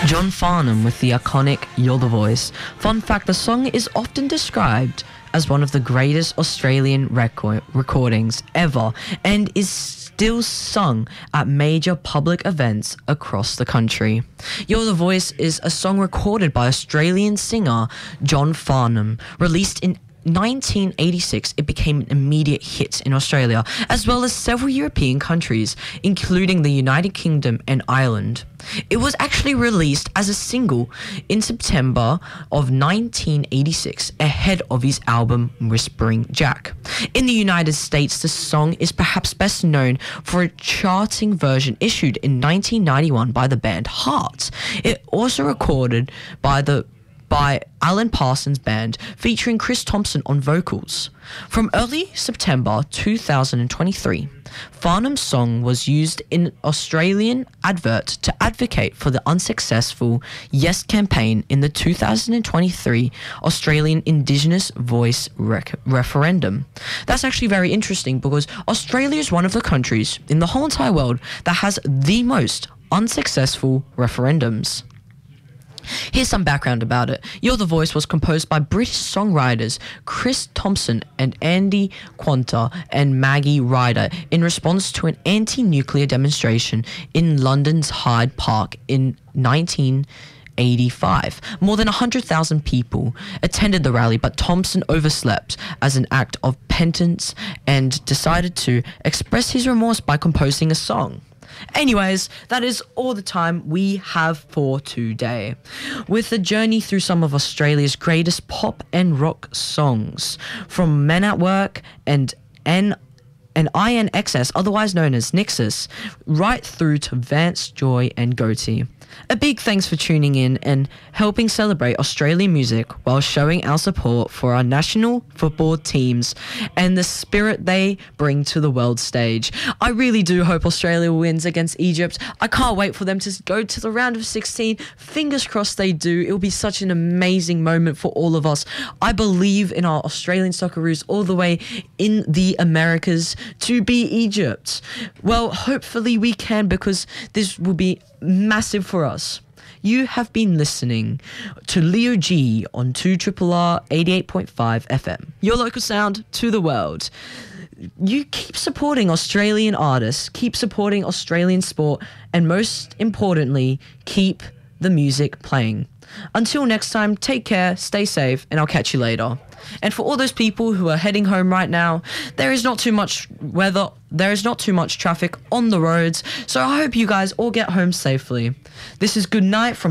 John Farnham with the iconic You're the Voice. Fun fact, the song is often described as one of the greatest Australian recordings ever and is still sung at major public events across the country. You're the Voice is a song recorded by Australian singer John Farnham. Released in 1986, it became an immediate hit in Australia, as well as several European countries, including the United Kingdom and Ireland. It was actually released as a single in September of 1986, ahead of his album Whispering Jack. In the United States, the song is perhaps best known for a charting version issued in 1991 by the band Heart. It also recorded by Alan Parsons Band, featuring Chris Thompson on vocals. From early September 2023, Farnham's song was used in an Australian advert to advocate for the unsuccessful Yes campaign in the 2023 Australian Indigenous Voice referendum. That's actually very interesting because Australia is one of the countries in the whole entire world that has the most unsuccessful referendums. Here's some background about it. You're the Voice was composed by British songwriters Chris Thompson and Andy Quanter and Maggie Ryder in response to an anti-nuclear demonstration in London's Hyde Park in 1985. More than 100,000 people attended the rally, but Thompson overslept as an act of penance and decided to express his remorse by composing a song. Anyways, that is all the time we have for today. With a journey through some of Australia's greatest pop and rock songs, from Men at Work and INXS, otherwise known as Nixus, right through to Vance Joy and Goatee. A big thanks for tuning in and helping celebrate Australian music while showing our support for our national football teams and the spirit they bring to the world stage. I really do hope Australia wins against Egypt. I can't wait for them to go to the round of 16. Fingers crossed they do. It will be such an amazing moment for all of us. I believe in our Australian Socceroos all the way in the Americas to beat Egypt. Well, hopefully we can, because this will be massive for us. You have been listening to Leo G on 2RRR 88.5 FM, your local sound to the world. You keep supporting Australian artists, keep supporting Australian sport, and most importantly, keep the music playing. Until next time, take care, stay safe, and I'll catch you later. And for all those people who are heading home right now, there is not too much traffic on the roads, so I hope you guys all get home safely. This is Good Night from